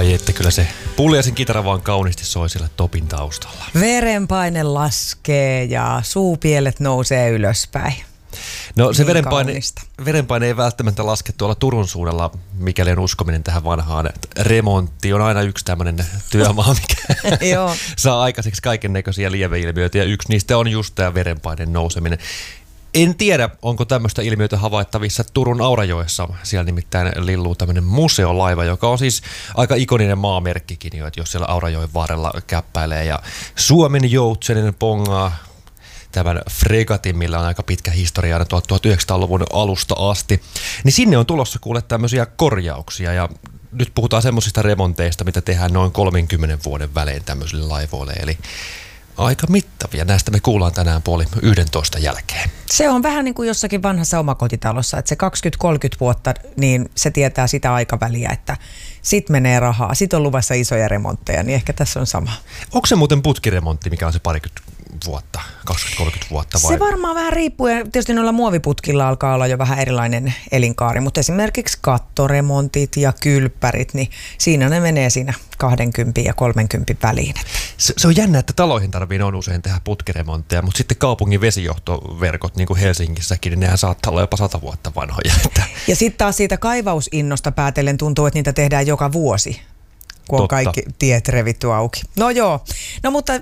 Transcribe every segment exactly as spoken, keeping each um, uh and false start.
Ai että kyllä se Pulliaisen kitara vaan kauniisti soi siellä Topin taustalla. Verenpaine laskee ja suupielet nousee ylöspäin. No se niin verenpaine, verenpaine ei välttämättä laske tuolla Turun suunnalla, mikäli on uskominen tähän vanhaan. Remontti on aina yksi tämmöinen työmaa, mikä saa aikaiseksi kaiken näköisiä lieveilmiöitä ja yksi niistä on just tämä verenpaineen nouseminen. En tiedä, onko tämmöistä ilmiötä havaittavissa Turun Aurajoessa. Siellä nimittäin lilluu tämmöinen museolaiva, joka on siis aika ikoninen maamerkkikin jo, että jos siellä Aurajoen varrella käppäilee. Ja Suomen joutsenen pongaa tämän fregatin, millä on aika pitkä historia aina tuhatyhdeksänsataaluvun alusta asti. Niin sinne on tulossa kuule tämmöisiä korjauksia ja nyt puhutaan semmoisista remonteista, mitä tehdään noin kolmenkymmenen vuoden välein tämmöisille laivoille. Eli aika mittavia. Näistä me kuullaan tänään puoli yhdentoista jälkeen. Se on vähän niin kuin jossakin vanhassa omakotitalossa, että se kaksikymmentä kolmekymmentä vuotta, niin se tietää sitä aikaväliä, että sit menee rahaa, sit on luvassa isoja remontteja, niin ehkä tässä on sama. Onko se muuten putkiremontti, mikä on se parikymmentä vuotta, kaksikymmentä kolmekymmentä vuotta vai? Se varmaan vähän riippuu, ja tietysti noilla muoviputkilla alkaa olla jo vähän erilainen elinkaari, mutta esimerkiksi kattoremontit ja kylppärit, niin siinä ne menee siinä kaksikymmentä ja kolmekymmentä väliin. Se, se on jännä, että taloihin tarvii on usein tehdä putkiremontteja, mutta sitten kaupungin vesijohtoverkot, niin kuin Helsingissäkin, niin nehän saattaa olla jopa sata vuotta vanhoja. Ja sitten taas siitä kaivausinnosta päätellen tuntuu, että niitä tehdään joka vuosi, kun on Totta. kaikki tiet revitty auki. No joo, no mutta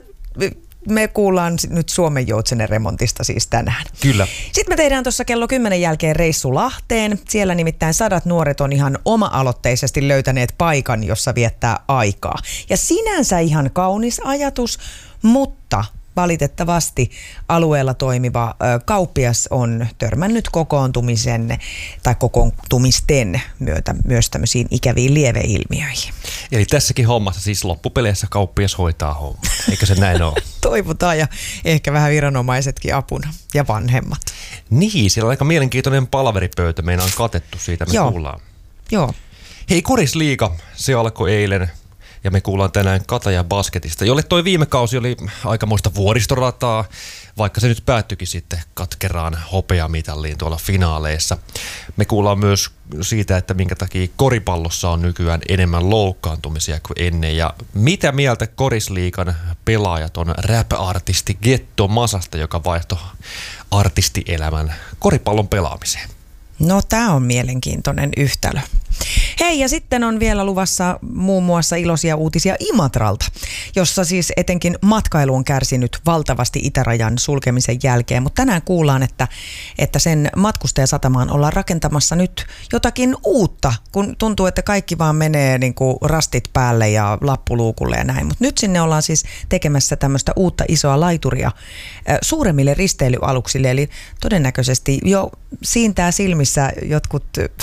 me kuullaan nyt Suomen joutsenen remontista siis tänään. Kyllä. Sitten me tehdään tuossa kello kymmenen jälkeen reissu Lahteen. Siellä nimittäin sadat nuoret on ihan oma-aloitteisesti löytäneet paikan, jossa viettää aikaa. Ja sinänsä ihan kaunis ajatus, mutta valitettavasti alueella toimiva ö, kauppias on törmännyt kokoontumisen tai kokoontumisten myötä myös tämmöisiin ikäviin lieveilmiöihin. Eli tässäkin hommassa siis loppupeleissä kauppias hoitaa hommaa. Eikö se näin ole? Toivotaan ja ehkä vähän viranomaisetkin apuna ja vanhemmat. Niin, siellä on aika mielenkiintoinen palaveripöytä. Meillä on katettu siitä, me Joo. kuullaan. Joo. Hei, Korisliiga, se alkoi eilen. Ja me kuullaan tänään Katajan basketista, jolle toi viime kausi oli aikamoista vuoristorataa, vaikka se nyt päättyikin sitten katkeraan hopeamitalliin tuolla finaaleissa. Me kuullaan myös siitä, että minkä takia koripallossa on nykyään enemmän loukkaantumisia kuin ennen. Ja mitä mieltä Korisliigan pelaajat on rap-artisti Getto Masasta, joka vaihtoi artistielämän koripallon pelaamiseen? No tää on mielenkiintoinen yhtälö. Hei, ja sitten on vielä luvassa muun muassa iloisia uutisia Imatralta, jossa siis etenkin matkailu on kärsinyt valtavasti itärajan sulkemisen jälkeen, mutta tänään kuullaan, että, että sen matkustajasatamaan ollaan rakentamassa nyt jotakin uutta, kun tuntuu, että kaikki vaan menee niin kuin rastit päälle ja lappuluukulle ja näin, mutta nyt sinne ollaan siis tekemässä tämmöistä uutta isoa laituria suuremmille risteilyaluksille, eli todennäköisesti jo siintää silmissä jotkut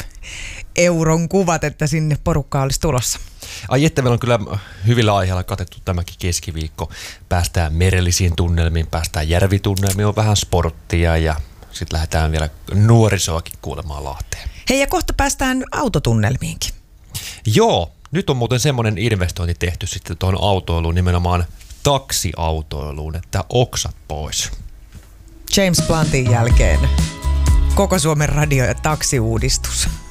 euron kuvat, että sinne porukkaa olisi tulossa. Ai että meillä on kyllä hyvillä aiheilla katettu tämäkin keskiviikko. Päästään merellisiin tunnelmiin, päästään järvitunnelmiin, on vähän sporttia ja sitten lähdetään vielä nuorisoakin kuulemaan Lahteen. Hei, ja kohta päästään autotunnelmiinkin. Joo, nyt on muuten semmoinen investointi tehty sitten tuohon autoiluun, nimenomaan taksiautoiluun, että oksat pois. James Bluntin jälkeen koko Suomen radio- ja taksiuudistus.